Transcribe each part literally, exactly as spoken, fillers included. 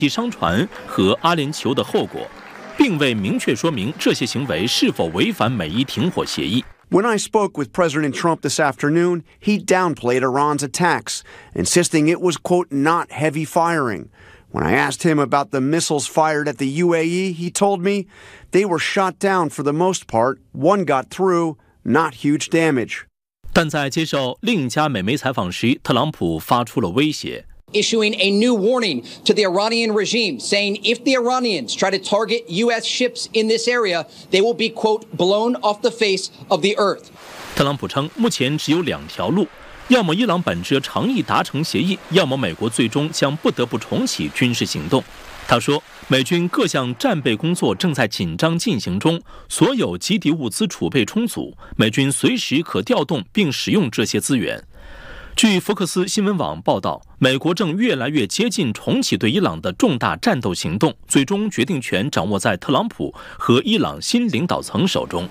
商船和阿联酋的后果，并未明确说明这些行为是否违反美伊停火协议。 When I spoke with President Trump this afternoon, he downplayed Iran's attacks, insisting it was, quote, not heavy firing. When I asked him about the missiles fired at the U A E, he told me they were shot down for the most part. One got through, not huge damage. 但在接受另一家美媒采访时，特朗普发出了威胁。 Issuing a new warning to the Iranian regime, saying if the Iranians try to target U S ships in this area, they will be, quote, blown off the face of the earth. 特朗普称，目前只有两条路，要么伊朗本着诚意达成协议，要么美国最终将不得不重启军事行动。他说，美军各项战备工作正在紧张进行中，所有基地物资储备充足，美军随时可调动并使用这些资源。据福克斯新闻网报道，美国正越来越接近重启对伊朗的重大战斗行动，最终决定权掌握在特朗普和伊朗新领导层手中。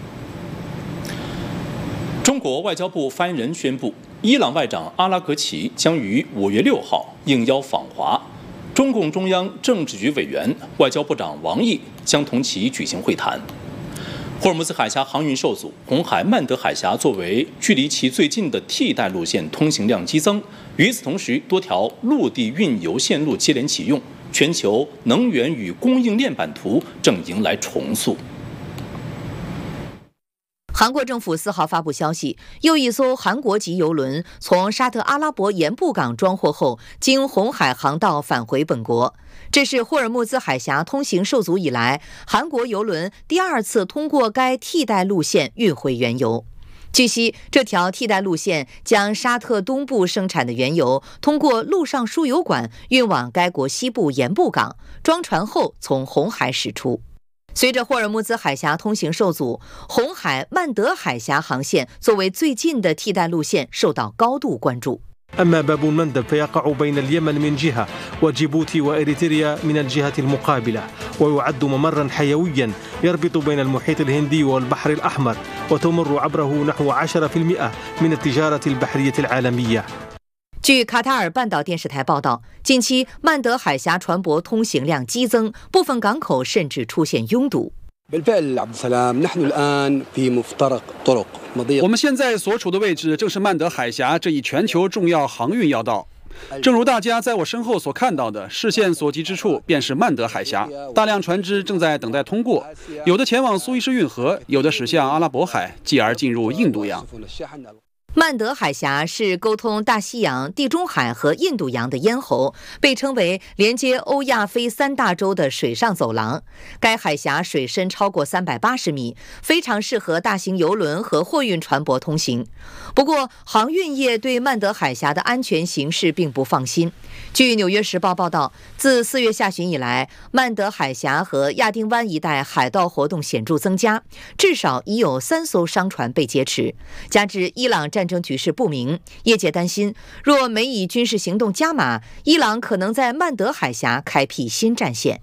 中国外交部发言人宣布，伊朗外长阿拉格齐将于五月六号应邀访华，中共中央政治局委员、外交部长王毅将同其举行会谈。霍尔木兹海峡航运受阻，红海曼德海峡作为距离其最近的替代路线通行量激增。与此同时，多条陆地运油线路接连启用，全球能源与供应链版图正迎来重塑。 韩国政府四号发布消息，又一艘韩国籍邮轮从沙特阿拉伯盐布港装货后，经红海航道返回本国。这是霍尔木兹海峡通行受阻以来，韩国邮轮第二次通过该替代路线运回原油。据悉，这条替代路线将沙特东部生产的原油通过陆上输油管运往该国西部盐布港，装船后从红海驶出。随着霍尔木兹海峡通行受阻，红海曼德海峡航线作为最近的替代路线受到高度关注。 أما باب المندب فيقع بين اليمن من جهة وجيبوتي وإريتريا من الجهة المقابلة ويعد ممرا حيويا يربط بين المحيط الهندي والبحر الأحمر وتمر عبره نحو عشرة بالمئة من التجارة البحرية العالمية。 据卡塔尔半岛电视台报道，近期曼德海峡船舶通行量激增，部分港口甚至出现拥堵。 我们现在所处的位置正是曼德海峡这一全球重要航运要道。正如大家在我身后所看到的，视线所及之处便是曼德海峡，大量船只正在等待通过，有的前往苏伊士运河，有的驶向阿拉伯海，继而进入印度洋。 曼德海峡是沟通大西洋、地中海和印度洋的咽喉，被称为连接欧亚非三大洲的水上走廊。该海峡水深超过三百八十米，非常适合大型邮轮和货运船舶通行。不过，航运业对曼德海峡的安全形势并不放心。据《纽约时报》报道，自四月下旬以来，曼德海峡和亚丁湾一带海盗活动显著增加，至少已有三艘商船被劫持。加之伊朗战争局势不明，业界担心，若美以军事行动加码，伊朗可能在曼德海峡开辟新战线。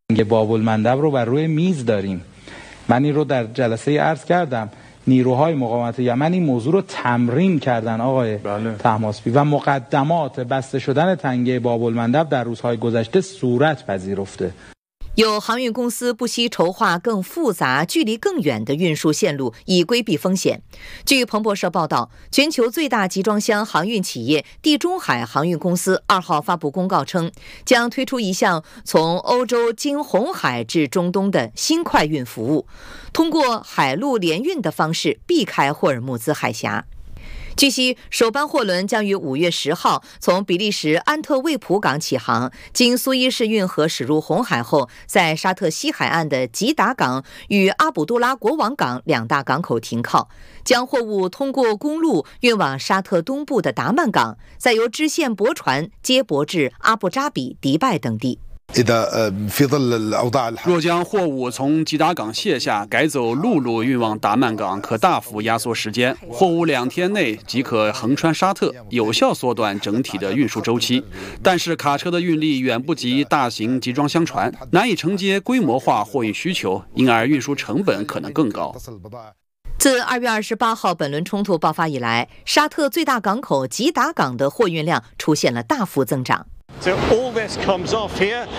نیروهای مقاومت یمن این موضوع رو تمرین کردن آقای طهماسبی و مقدمات بسته شدن تنگه باب المندب در روزهای گذشته صورت پذیرفته。 有航运公司不惜筹划更复杂、距离更远的运输线路，以规避风险。据彭博社报道，全球最大集装箱航运企业地中海航运公司二号发布公告称，将推出一项从欧洲经红海至中东的新快运服务，通过海陆联运的方式避开霍尔木兹海峡。据悉，首班货轮将于五月十号从比利时安特卫普港起航，经苏伊士运河驶入红海后，在沙特西海岸的吉达港与阿卜杜拉国王港两大港口停靠，将货物通过公路运往沙特东部的达曼港，再由支线驳船接驳至阿布扎比、迪拜等地。 若将货物从吉达港卸下，改走陆路运往达曼港，可大幅压缩时间，货物两天内即可横穿沙特，有效缩短整体的运输周期。但是卡车的运力远不及大型集装箱船，难以承接规模化货运需求，因而运输成本可能更高。 自二月二十八号本轮冲突爆发以来，沙特最大港口吉达港的货运量出现了大幅增长。 So all this comes off here